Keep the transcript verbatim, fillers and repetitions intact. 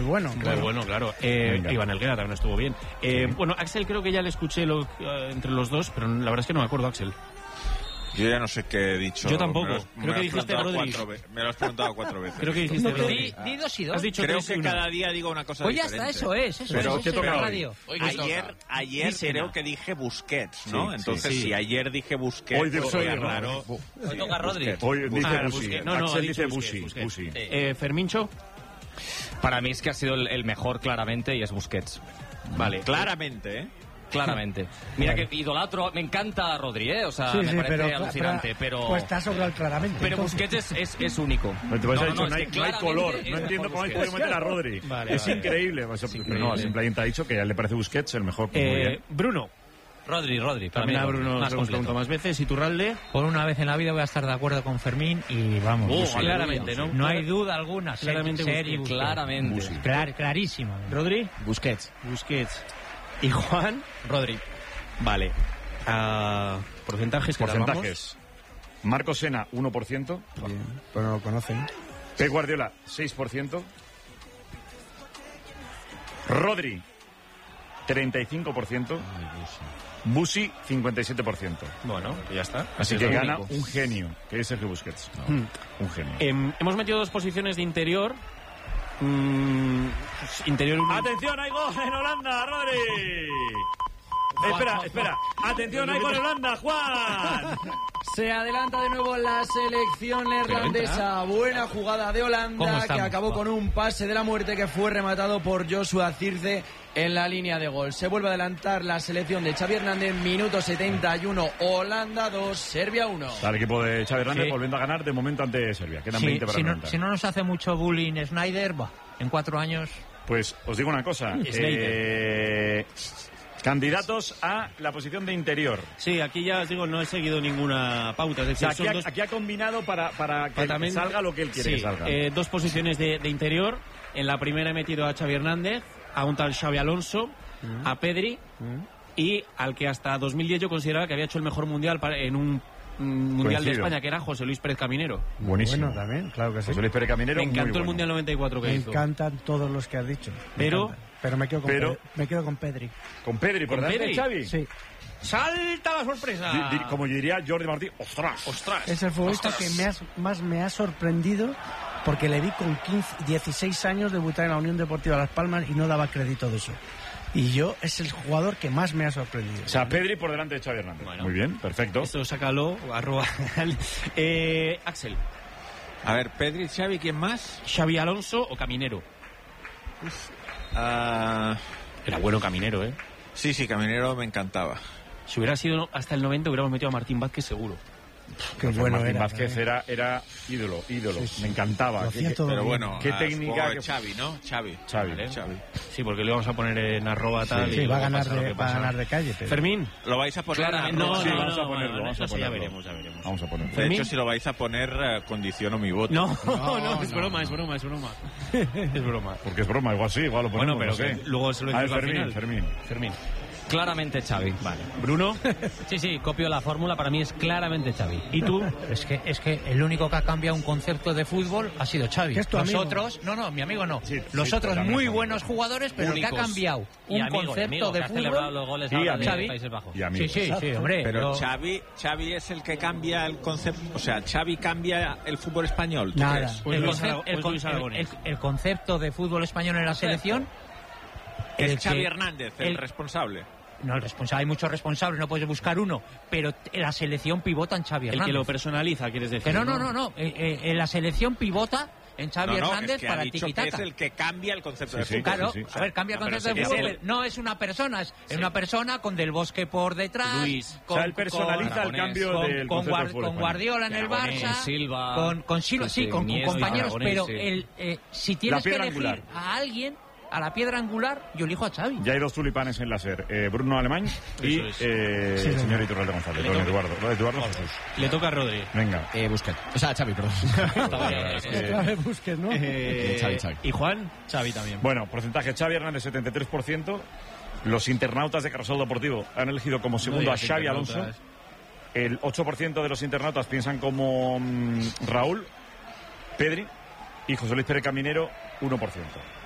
bueno. Muy Claro. bueno, claro. Eh, Iván Helguera también estuvo bien. Eh, Sí. Bueno, Axel creo que ya le escuché lo, eh, entre los dos, pero la verdad es que no me acuerdo, Axel. Yo ya no sé qué he dicho. Yo tampoco. Me lo has- Creo me que lo has dijiste preguntado Rodri. cuatro ve- Me lo has preguntado cuatro veces. Creo que dijiste No, Rodri. di, di dos y dos. Has dicho Creo tres y que uno. cada día digo una cosa Pues ya diferente. está, eso es, eso Pero es, ¿qué eso toca es hoy? radio. Ayer, ayer Dísena. creo que dije Busquets, ¿no? Sí, Entonces, sí, sí. si ayer dije Busquets, Hoy digo pues yo, es ¿no? raro. Hoy toca Rodri. Busquets. Hoy dice Ah, Busi. Busquets. No, no, Axel ha dicho dice Busquets, Busi. Busquets. Busi. Eh, Fermincho. Para mí es que ha sido el, el mejor claramente y es Busquets. Vale. Claramente, ¿eh? Claramente. Mira que idolatro, me encanta Rodri, ¿eh? O sea, Sí, me sí, parece pero, alucinante, pero, pero... Pues está sobre el claramente. Pero entonces. Busquets es, es, es único. Pues te vas a No, dicho, no, no, es hay, que no hay claramente color. es No mejor entiendo cómo hay Busquets. podido meter a Rodri. Vale, es vale. increíble. Pues, increíble. No, simplemente ha dicho que a él le parece Busquets el mejor. Pues muy Eh, bien. Bruno. Rodri, Rodri. para También mí a Rodri, Bruno más nos hemos completo. preguntado más veces. ¿Y Turralde? Por una vez en la vida voy a estar de acuerdo con Fermín y vamos. Oh, Busquets. claramente, ¿no? No hay duda alguna. Claramente Seri, Busquets. Claramente. Busi. Clar- clarísima. ¿Rodri? Busquets. Busquets. ¿Y Juan? Rodri. Vale. Ah, porcentajes que Porcentajes. Marco Sena, uno por ciento. Bien, pues no lo conocen. Pep Guardiola, seis por ciento. Rodri, treinta y cinco por ciento. Busi, cincuenta y siete por ciento. Bueno, ya está. Así Es que lo gana único. un genio, que es Sergio Busquets. Hmm. Un genio. Em, hemos metido dos posiciones de interior. Mm, interior. ¡Atención, hay gol en Holanda, Rodri! Espera, espera. ¡Atención, hay gol en Holanda, Juan! Se adelanta de nuevo la selección neerlandesa. Buena jugada de ¿Cómo Holanda estamos? que acabó con un pase de la muerte que fue rematado por Joshua Zirkzee en la línea de gol. Se vuelve a adelantar la selección de Xavi Hernández. Minuto setenta y uno. Holanda dos, Serbia uno. Al equipo de Xavi Hernández Sí. volviendo a ganar de momento ante Serbia. Quedan Si, veinte para si, no, noventa. si no nos hace mucho bullying Snyder, bah, en cuatro años... Pues os digo una cosa. eh, candidatos a la posición de interior. Sí, aquí ya os digo, no he seguido ninguna pauta. Es O sea, decir, aquí, son ha, dos, aquí ha combinado para, para que también- salga lo que él quiere sí, que salga. eh, dos posiciones de, de interior. En la primera he metido a Xavi Hernández, a un tal Xavi Alonso, a Pedri y al que hasta dos mil diez yo consideraba que había hecho el mejor mundial para- en un mm, mundial de Coincido. España, que era José Luis Pérez Caminero. Buenísimo. Bueno, también, claro que sí. José Luis Pérez Caminero, Me muy encantó el bueno. mundial noventa y cuatro que Me hizo. encantan todos los que has dicho. Me Pero- encantan. Pero me quedo con, pero- Pe- me quedo con Pedri. Con Pedri, por ¿Con delante de Pedri? Xavi. Sí. ¡Salta la sorpresa! Di- di- como diría Jordi Martí, ¡ostras! ¡Ostras! Es el futbolista ¡Ostras! que me ha- más me ha sorprendido porque le vi con quince, dieciséis años debutar en la Unión Deportiva Las Palmas y no daba crédito de eso. Y yo es el jugador que más me ha sorprendido. O sea, Pedri por delante de Xavi Hernández. Bueno. Muy bien, perfecto. Esto sácalo, arroba. eh, Axel, A ver, Pedri, Xavi, ¿quién más? ¿Xavi Alonso o Caminero? Ah, Era bueno Caminero, ¿eh? sí, sí, Caminero me encantaba. Si hubiera sido hasta el noventa hubiéramos metido a Martín Vázquez seguro. Qué Rafael bueno Martín era. Vázquez ¿eh? era, era ídolo, ídolo. Sí, sí. Me encantaba. Lo Qué- hacía qué- todo Pero bien. bueno, Qué ah, técnica supongo que- que Xavi, ¿no? Xavi. Xavi. Vale, Xavi. Sí, porque lo íbamos a poner en arroba tal. Sí, y va a luego ganar pasa lo de, que va a pasa. ganar de calle. Pero... Fermín. ¿Lo vais a poner? Claramente. arroba? No, Sí, no, vamos no, a ponerlo, no, vamos a eso ya ponerlo. veremos, ya veremos. Vamos a ponerlo. De Fermín. hecho, si lo vais a poner, eh, condiciono mi voto. No, no, No, es no. broma, es broma, es broma. Es broma. Porque es broma, igual sí, igual lo ponemos, Bueno, pero no sé. que luego se lo A ver, decimos al Fermín, final. Fermín. Fermín. Claramente Xavi. Vale. Bruno. Sí, sí, copio la fórmula, para mí es claramente Xavi. ¿Y tú? Es que, es que el único que ha cambiado un concepto de fútbol ha sido Xavi. ¿Que es tu Los amigo? otros, no, no, mi amigo no. Sí, Los sí, otros también muy es amigo. buenos jugadores, pero el que ha Únicos. cambiado Y un amigo, y concepto amigo, de que ha celebrado fútbol. los goles Y ahora amigo. de Xavi. Países Bajos. Y amigo. Sí, sí, sí, hombre. Pero yo- Xavi, Xavi es el que cambia el concepto. O sea, Xavi cambia el fútbol español. ¿tú Nada. crees? Pues el, Luis concep- Arago- el pues con- Luis el- Aragonés. el- el concepto de fútbol español en la selección. Es el Xavi que- Hernández, el, el- responsable. No, el responsable, hay muchos responsables, no puedes buscar uno, pero t- la selección pivota en Xavi El Hernández. que lo personaliza, quieres decir. Que no, no, no, no, eh, eh, en la selección pivota en Xavi No, no, Hernández es que para ha dicho que tiquitaca. es el que cambia el concepto Sí, de sí, fútbol. Claro, sí, sí. a ver, cambia el No, pero concepto de sería fútbol. el- No es una persona, es es una persona con Del Bosque por detrás. Luis. O sea, él personaliza el Aragonés, cambio con, del con concepto Guar- del fútbol con español. Guardiola en el Aragonés, Barça, Silva. con, con Silva, Sí, sí, sí, con, con Iniesta, compañeros, Aragonés, pero sí. el, eh, si tienes que piedra elegir angular. a alguien, a la piedra angular, yo elijo a Xavi. Ya hay dos tulipanes en la SER. Eh, Bruno Alemán y Eso es. eh, Sí, el señor. señor Iturralde González. Le Don toca. Eduardo. Eduardo Jesús. Le toca a Rodri. Venga. Eh, Busquets. O sea, Xavi, perdón. Otra vez Busquets, ¿no? Eh, Xavi, Xavi. ¿Y Juan? Xavi también. Bueno, porcentaje Xavi Hernández setenta y tres por ciento. Los internautas de Carrusel Deportivo han elegido como segundo a digas Xavi Alonso. internautas. El ocho por ciento de los internautas piensan como mm, Raúl, Pedri y José Luis Pérez Caminero, uno por ciento.